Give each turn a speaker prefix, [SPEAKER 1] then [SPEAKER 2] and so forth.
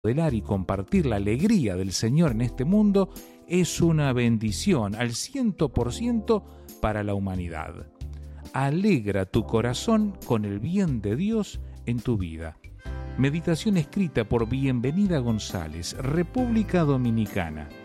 [SPEAKER 1] modelar y compartir la alegría del Señor en este mundo es una bendición al 100% para la humanidad. Alegra tu corazón con el bien de Dios en tu vida. Meditación escrita por Bienvenida González, República Dominicana.